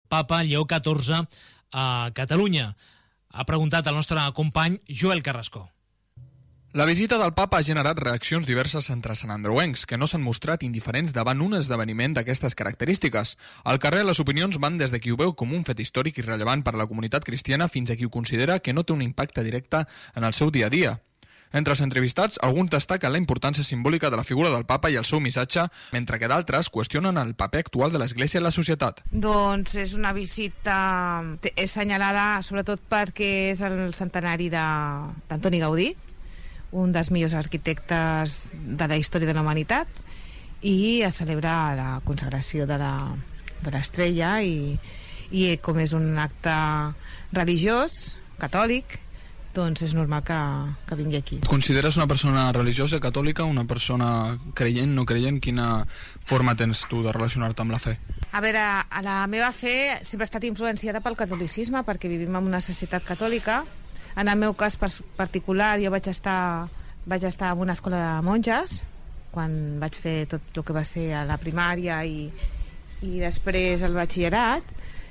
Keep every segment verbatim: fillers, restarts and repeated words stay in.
papa Lleó catorze a Catalunya. Ha preguntat el nostre company Joel Carrasco. La visita del papa ha generat reaccions diverses entre santandreuencs, que no s'han mostrat indiferents davant un esdeveniment d'aquestes característiques. Al carrer, les opinions van des de qui ho veu com un fet històric i rellevant per a la comunitat cristiana fins a qui ho considera que no té un impacte directe en el seu dia a dia. Entre els entrevistats, alguns destaquen la importància simbòlica de la figura del papa i el seu missatge, mentre que d'altres qüestionen el paper actual de l'Església en la societat. Doncs és una visita és senyalada sobretot perquè és el centenari d'Antoni Gaudí, un dels millors arquitectes de la història de la humanitat, i es celebra la consagració de l'estrella i, i com és un acte religiós, catòlic, doncs és normal que, que vingui aquí. Et consideres una persona religiosa, catòlica, una persona creient, no creient? Quina forma tens tu de relacionar-te amb la fe? A veure, la meva fe sempre ha estat influenciada pel catolicisme, perquè vivim en una societat catòlica. En el meu cas particular, jo vaig estar, vaig estar en una escola de monges, quan vaig fer tot el que va ser a la primària i, i després el batxillerat,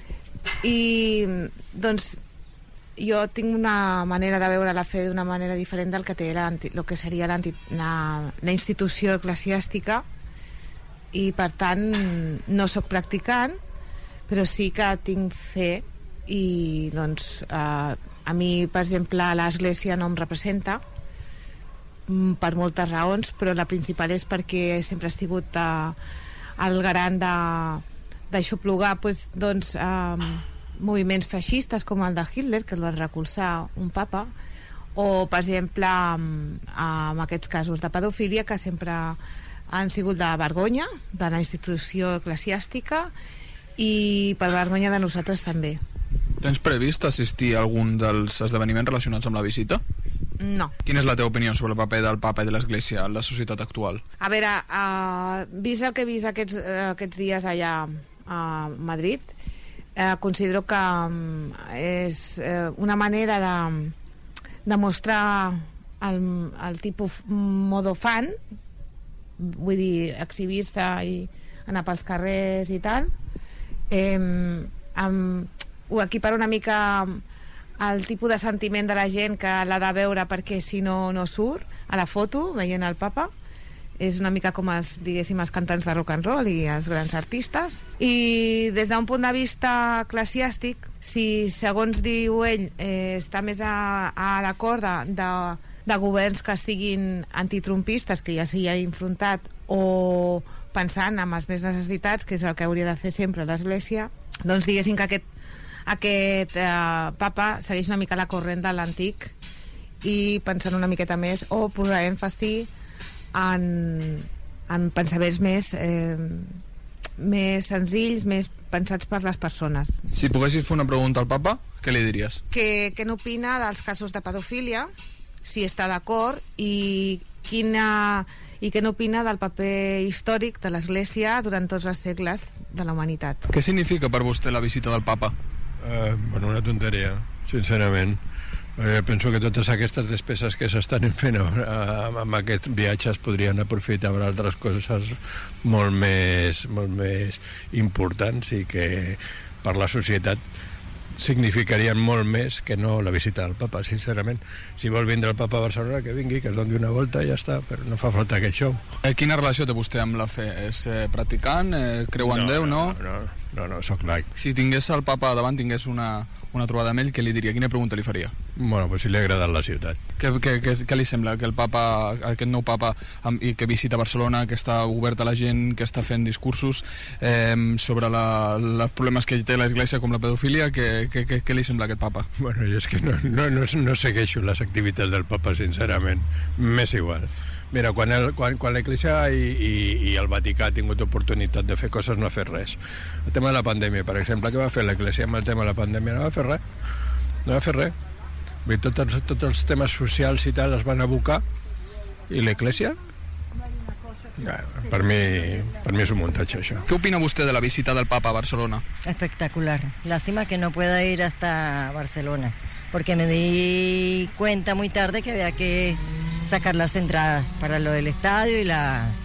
i doncs jo tinc una manera de veure la fe d'una manera diferent del que té la, el que seria la, la institució eclesiàstica, i per tant no sóc practicant, però sí que tinc fe, i doncs eh, a mi, per exemple, l'Església no em representa per moltes raons, però la principal és perquè sempre ha sigut eh, el garant d'aixoplugar doncs, doncs, eh, moviments feixistes com el de Hitler, que el van recolzar un papa, o per exemple amb, amb aquests casos de pedofília que sempre han sigut de vergonya de la institució eclesiàstica i per vergonya de nosaltres també. Tens previst assistir a algun dels esdeveniments relacionats amb la visita? No. Quina és la teva opinió sobre el paper del papa i de l'Església en la societat actual? A veure, uh, vist el que he vist aquests, uh, aquests dies allà a Madrid, uh, considero que um, és uh, una manera de, de mostrar el, el tipus modo fan, vull dir, exhibir-se i anar pels carrers i tal, eh, amb ho equipara una mica al tipus de sentiment de la gent que l'ha de veure perquè si no no surt a la foto veient el papa. És una mica com els, diguéssim, els cantants de rock and roll i els grans artistes. I des d'un punt de vista eclesiàstic, si segons diu ell eh, està més a, a la corda de, de governs que siguin antitrumpistes, que ja s'hi ha enfrontat, o pensant en els més necessitats, que és el que hauria de fer sempre l'Església, doncs diguéssim que aquest aquest eh, papa segueix una mica la corrent de l'antic i pensant una miqueta més o posar èmfasi en, en pensaments més eh, més senzills, més pensats per les persones. Si poguessis fer una pregunta al papa, què li diries? Que, que n'opina dels casos de pedofília, si està d'acord, i quina i què n'opina del paper històric de l'Església durant tots els segles de la humanitat. Què significa per vostè la visita del papa? Uh, bueno, una tonteria, sincerament. Eh, penso que totes aquestes despeses que s'estan fent uh, amb aquest viatge es podrien aprofitar per altres coses molt més, molt més importants i que per la societat significarien molt més que no la visita del papa, sincerament. Si vol vindre el papa a Barcelona, que vingui, que es doni una volta i ja està, però no fa falta aquest show. Eh, quina relació té vostè amb la fe? És eh, practicant? Eh, creu en no, Déu, no? No, no, no, no, soc laic. Si tingués el papa davant, tingués una, una trobada amb ell, què li diria? Quina pregunta li faria? Bueno, pues si li ha agradat la ciutat. Què, què, què, què li sembla? Que el papa, aquest nou papa amb, i que visita Barcelona, que està obert a la gent, que està fent discursos eh, sobre la, els problemes que té l'Església com la pedofília, què, què, què, què li sembla aquest papa? Bueno, jo és que no, no, no, no segueixo les activitats del papa, sincerament. M'és igual. Mira, quan, el, quan, quan l'Església i, i, i el Vaticà ha tingut oportunitat de fer coses, no ha fet res. El tema de la pandèmia, per exemple, què va fer l'Església amb el tema de la pandèmia? No va fer res. No va fer res. Vull dir, tots els, tots els temes socials i tal es van abocar, i l'Església? Ja, per mi, per mi és un muntatge, això. ¿Qué opina usted de la visita del Papa a Barcelona? Espectacular. Lástima que no pueda ir hasta Barcelona, porque me di cuenta muy tarde que había que sacar las entradas para lo del estadio y la,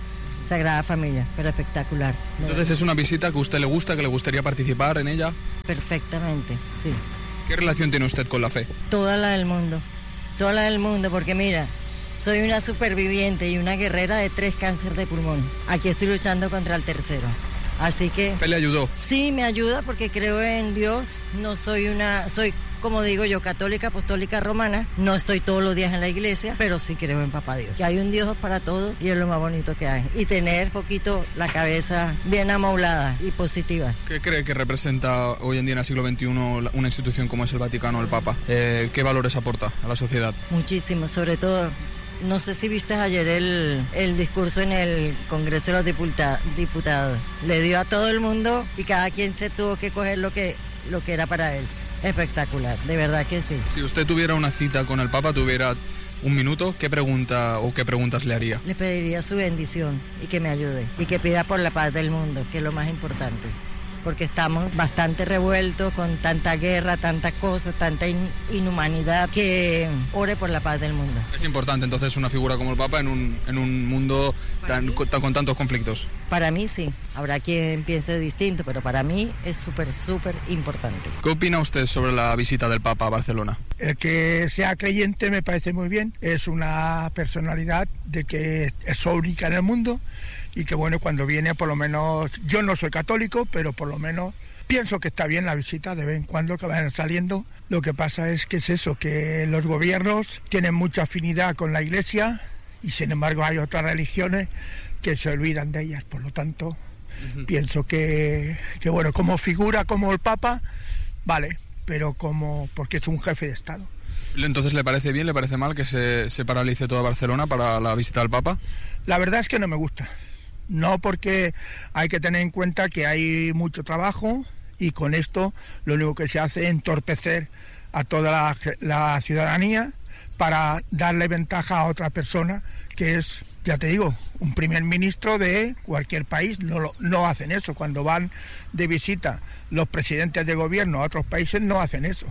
Sagrada Familia, pero espectacular. Entonces es una visita que a usted le gusta, que le gustaría participar en ella. Perfectamente, sí. ¿Qué relación tiene usted con la fe? Toda la del mundo, toda la del mundo, porque mira, soy una superviviente y una guerrera de tres cánceres de pulmón. Aquí estoy luchando contra el tercero. Así que... ¿Fe le ayudó? Sí, me ayuda porque creo en Dios. No soy una... Soy, como digo yo, católica, apostólica, romana. No estoy todos los días en la iglesia, pero sí creo en Papá Dios. Que hay un Dios para todos y es lo más bonito que hay. Y tener poquito la cabeza bien amoblada y positiva. ¿Qué cree que representa hoy en día en el siglo veintiuno una institución como es el Vaticano, el Papa? Eh, ¿Qué valores aporta a la sociedad? Muchísimo, sobre todo... No sé si viste ayer el, el discurso en el Congreso de los Diputa, Diputados. Le dio a todo el mundo y cada quien se tuvo que coger lo que, lo que era para él. Espectacular, de verdad que sí. Si usted tuviera una cita con el Papa, tuviera un minuto, ¿qué pregunta o qué preguntas le haría? Le pediría su bendición y que me ayude. Y que pida por la paz del mundo, que es lo más importante. Porque estamos bastante revueltos con tanta guerra, tantas cosas, tanta in- inhumanidad, que ore por la paz del mundo. Es importante entonces una figura como el Papa en un, en un mundo tan, con, con tantos conflictos. Para mí sí, habrá quien piense distinto, pero para mí es súper, súper importante. ¿Qué opina usted sobre la visita del Papa a Barcelona? El que sea creyente me parece muy bien, es una personalidad de que es única en el mundo. Y que bueno, cuando viene por lo menos, yo no soy católico, pero por lo menos pienso que está bien la visita de vez en cuando que vayan saliendo. Lo que pasa es que es eso, que los gobiernos tienen mucha afinidad con la Iglesia y sin embargo hay otras religiones que se olvidan de ellas. Por lo tanto, uh-huh. pienso que, que bueno, como figura como el Papa, vale, pero como porque es un jefe de Estado. Entonces, ¿le parece bien, le parece mal que se, se paralice toda Barcelona para la visita del Papa? La verdad es que no me gusta. No, porque hay que tener en cuenta que hay mucho trabajo y con esto lo único que se hace es entorpecer a toda la, la ciudadanía para darle ventaja a otra persona que es, ya te digo, un primer ministro de cualquier país. No, lo, no hacen eso. Cuando van de visita los presidentes de gobierno a otros países no hacen eso.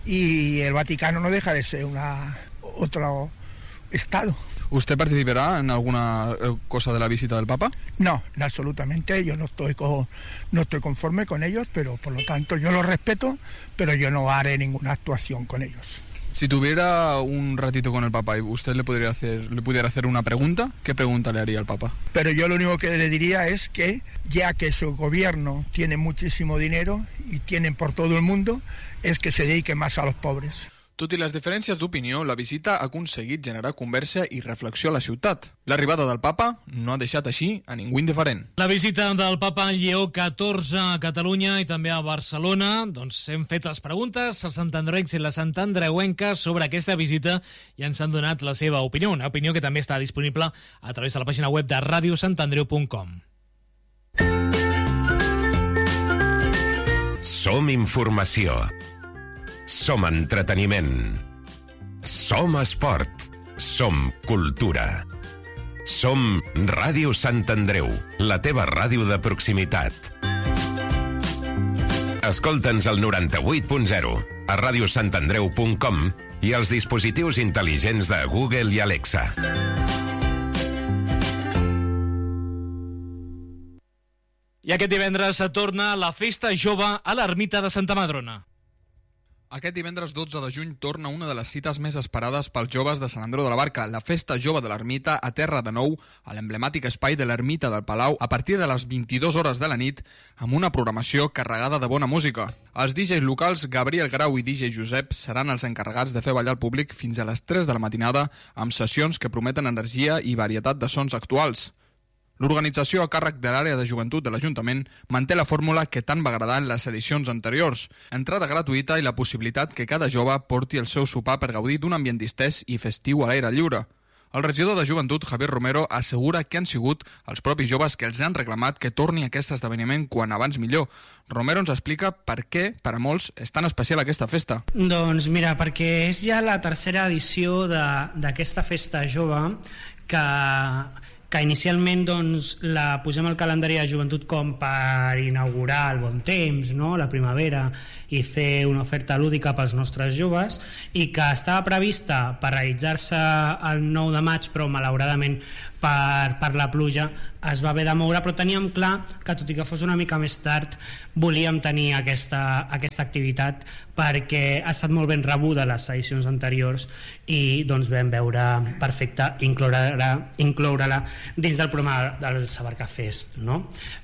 Y el Vaticano no deja de ser una, otro estado. ¿Usted participará en alguna cosa de la visita del Papa? No, absolutamente. Yo no estoy con, no estoy conforme con ellos, pero por lo tanto yo los respeto, pero yo no haré ninguna actuación con ellos. Si tuviera un ratito con el Papa y usted le pudiera hacer, le pudiera hacer una pregunta, ¿qué pregunta le haría al Papa? Pero yo lo único que le diría es que, ya que su gobierno tiene muchísimo dinero y tienen por todo el mundo, es que se dedique más a los pobres. Tot i les diferències d'opinió, la visita ha aconseguit generar conversa i reflexió a la ciutat. L'arribada del Papa no ha deixat així a ningú indiferent. La visita del Papa Lleó catorze a Catalunya i també a Barcelona, doncs hem fet les preguntes als santandreuencs i les santandreuenques sobre aquesta visita i ens han donat la seva opinió, una opinió que també està disponible a través de la pàgina web de radio sant andreu punt com. Som informació. Som entreteniment. Som esport. Som cultura. Som Ràdio Sant Andreu, la teva ràdio de proximitat. Escolta'ns al noranta-vuit punt zero, a radio sant andreu punt com i als dispositius intel·ligents de Google i Alexa. I aquest divendres se torna la Festa Jove a l'Ermita de Santa Madrona. Aquest divendres dotze de juny torna una de les cites més esperades pels joves de Sant Andreu de la Barca. La Festa Jove de l'Ermita aterra de nou a l'emblemàtic espai de l'Ermita del Palau a partir de les vint-i-dues hores de la nit amb una programació carregada de bona música. Els D Js locals Gabriel Grau i D J Josep seran els encarregats de fer ballar el públic fins a les tres de la matinada amb sessions que prometen energia i varietat de sons actuals. L'organització a càrrec de l'àrea de joventut de l'Ajuntament manté la fórmula que tant va agradar en les edicions anteriors, entrada gratuïta i la possibilitat que cada jove porti el seu sopar per gaudir d'un ambient distès i festiu a l'aire lliure. El regidor de Joventut, Javier Romero, assegura que han sigut els propis joves que els han reclamat que torni aquest esdeveniment quan abans millor. Romero ens explica per què, per a molts, és tan especial aquesta festa. Doncs mira, perquè és ja la tercera edició d'aquesta festa jove que... que inicialment doncs, la posem al calendari de joventut com per inaugurar el bon temps, no? La primavera, i fer una oferta lúdica pels nostres joves, i que estava prevista per realitzar-se el nou de maig, però malauradament per, per la pluja es va haver de moure, però teníem clar que tot i que fos una mica més tard volíem tenir aquesta, aquesta activitat perquè ha estat molt ben rebuda les edicions anteriors i doncs vam veure perfecte incloure-la, incloure-la dins del programa del Sabarca Fest, no?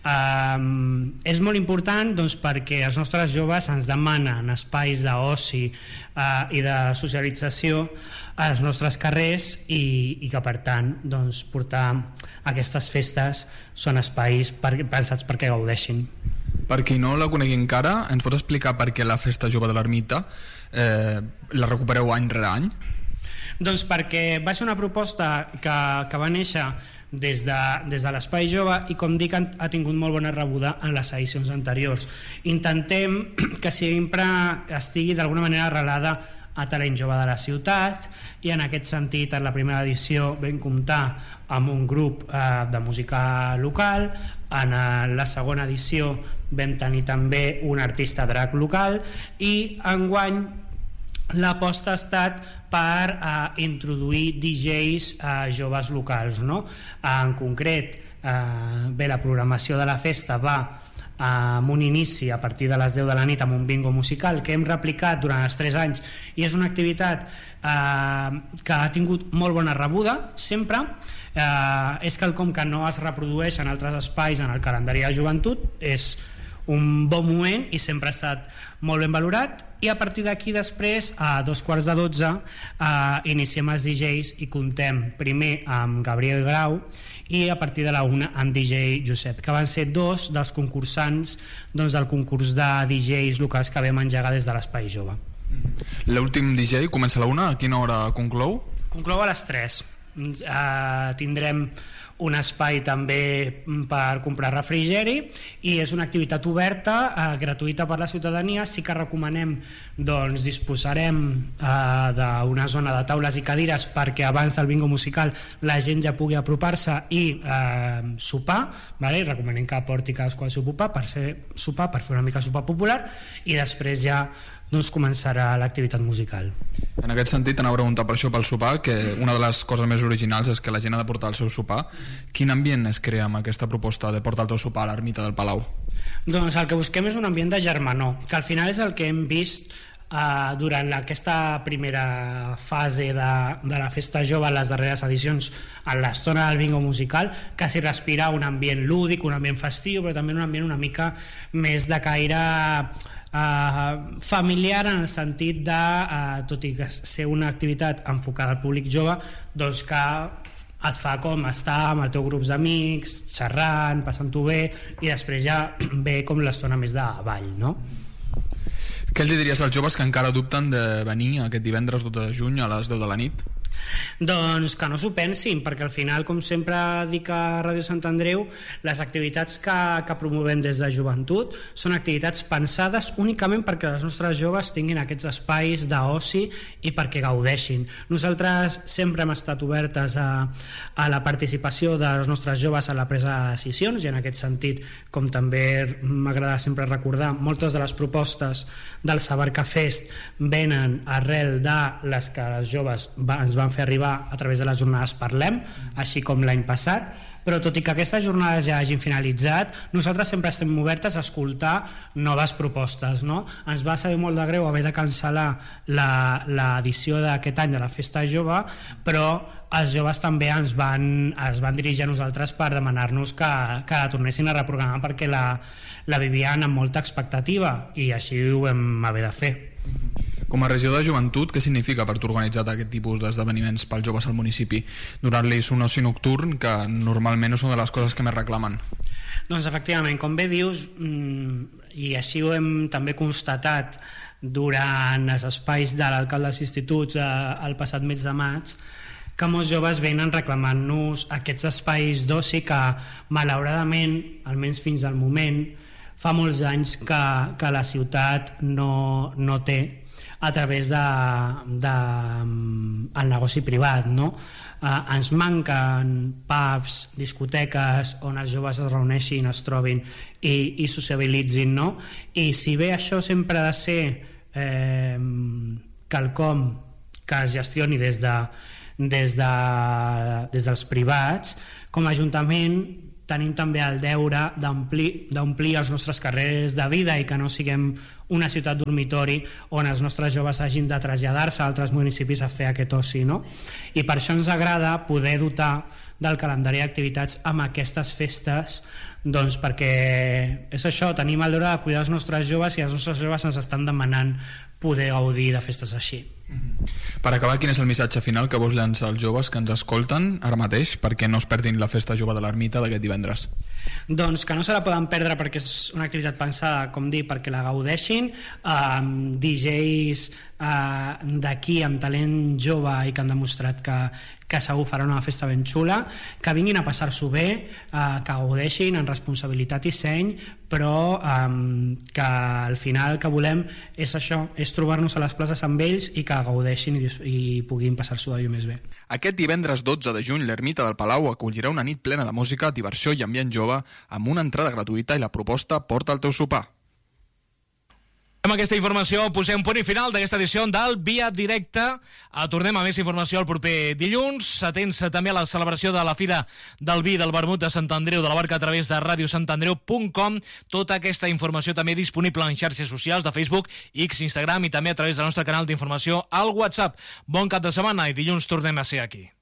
Um, és molt important doncs, perquè els nostres joves ens demanen espais d'oci uh, i de socialització als nostres carrers i, i que per tant doncs, portar aquestes festes són espais per, pensats perquè gaudeixin. Per qui no la conegui encara, ens pots explicar per què la Festa Jove de l'Ermita eh, la recupereu any rere any? Doncs perquè va ser una proposta que, que va néixer des de, des de l'Espai Jove i com dic ha tingut molt bona rebuda en les edicions anteriors. Intentem que sempre estigui d'alguna manera arrelada a talent jove de la ciutat i en aquest sentit en la primera edició vam comptar amb un grup eh, de música local, en la segona edició vam tenir també un artista drac local i enguany l'aposta ha estat per eh, introduir D Js eh, joves locals, no? En concret eh, bé, la programació de la festa va amb un inici a partir de les deu de la nit amb un bingo musical que hem replicat durant els tres anys i és una activitat eh, que ha tingut molt bona rebuda sempre, eh, és quelcom que no es reprodueix en altres espais en el calendari de joventut, és un bon moment i sempre ha estat molt ben valorat i a partir d'aquí després a dos quarts de dotze eh, iniciem els D Js i comptem primer amb Gabriel Grau i a partir de la una amb D J Josep, que van ser dos dels concursants doncs, del concurs de D Js locals que vam engegar des de l'Espai Jove. L'últim D J comença a la una, a quina hora conclou? Conclou a les tres. Uh, tindrem un espai també per comprar refrigeri i és una activitat oberta, eh, gratuïta per la ciutadania. Sí que recomanem, doncs disposarem eh, d'una zona de taules i cadires perquè abans del bingo musical la gent ja pugui apropar-se i eh, sopar, vale? I recomanem que porti cadascú el seu sopar per, ser, sopar per fer una mica sopar popular i després ja doncs començarà l'activitat musical. En aquest sentit, anava a preguntar per això pel sopar, que una de les coses més originals és que la gent ha de portar el seu sopar. Quin ambient es crea amb aquesta proposta de portar el teu sopar a l'ermita del Palau? Doncs el que busquem és un ambient de germanor, que al final és el que hem vist eh, durant la, aquesta primera fase de, de la Festa Jove en les darreres edicions, en l'estona del bingo musical, que s'hi respira un ambient lúdic, un ambient festiu, però també un ambient una mica més de caire Uh, familiar en el sentit de, uh, tot i que ser una activitat enfocada al públic jove, doncs que et fa com estar amb el teu grup d'amics, xerrant, passant-ho bé, i després ja ve com l'estona més de ball, no? Què els diries als joves que encara dubten de venir aquest divendres dotze de juny a les deu de la nit? Doncs que no s'ho pensin, perquè al final, com sempre dic a Ràdio Sant Andreu, les activitats que, que promovem des de joventut són activitats pensades únicament perquè els nostres joves tinguin aquests espais d'oci i perquè gaudeixin. Nosaltres sempre hem estat obertes a, a la participació dels nostres joves a la presa de decisions i en aquest sentit, com també m'agrada sempre recordar, moltes de les propostes del Sabarca Fest venen arrel de les que els joves va, ens van fer arribar a través de les jornades Parlem, així com l'any passat, però tot i que aquestes jornades ja hagin finalitzat, nosaltres sempre estem obertes a escoltar noves propostes, no? Ens va saber molt de greu haver de cancel·lar l'edició d'aquest any de la Festa Jove, però els joves també ens van, es van dirigir a nosaltres per demanar-nos que, que la tornessin a reprogramar perquè la, la vivien amb molta expectativa i així ho vam haver de fer. Com a regió de joventut, què significa per tu organitzar aquest tipus d'esdeveniments pels joves al municipi? Donar-los un oci nocturn que normalment és una de les coses que més reclamen. Doncs efectivament, com bé dius, i així ho hem també constatat durant els espais de l'alcalde dels instituts el passat mes de maig, que molts joves venen reclamant-nos aquests espais d'oci que malauradament, almenys fins al moment, fa molts anys que, que la ciutat no, no té a través de, de el negoci privat, no? Eh, ens manquen pubs, discoteques on els joves es reuneixin, es trobin i, i sociabilitzin, no? I si bé això sempre ha de ser eh, quelcom que es gestioni des de des, de, des dels privats, com a Ajuntament tenim també el deure d'omplir els nostres carrers de vida i que no siguem una ciutat dormitori on els nostres joves hagin de traslladar-se a altres municipis a fer aquest oci, no? I per això ens agrada poder dotar del calendari d'activitats amb aquestes festes, doncs perquè és això, tenim el deure de cuidar els nostres joves i els nostres joves ens estan demanant poder gaudir de festes així. Per acabar, quin és el missatge final que vols llançar als joves que ens escolten ara mateix perquè no es perdin la festa jove de l'Ermita d'aquest divendres? Doncs que no se la poden perdre perquè és una activitat pensada, com dir, perquè la gaudeixin, amb D Js uh, d'aquí amb talent jove i que han demostrat que, que segur faran una festa ben xula, que vinguin a passar-s'ho bé, uh, que gaudeixin en responsabilitat i seny, però um, que al final el que volem és això, és trobar-nos a les places amb ells i que gaudeixin i, i puguin passar-s'ho d'allò més bé. Aquest divendres dotze de juny l'Ermita del Palau acollirà una nit plena de música, diversió i ambient jove amb una entrada gratuïta i la proposta Porta el teu sopar. Amb aquesta informació posem punt i final d'aquesta edició del Via Directa. Tornem a més informació el proper dilluns. Atents també a la celebració de la Fira del Vi del Vermut de Sant Andreu de la Barca a través de ràdio sant andreu punt com. Tota aquesta informació també disponible en xarxes socials de Facebook, X, Instagram i també a través del nostre canal d'informació al WhatsApp. Bon cap de setmana i dilluns tornem a ser aquí.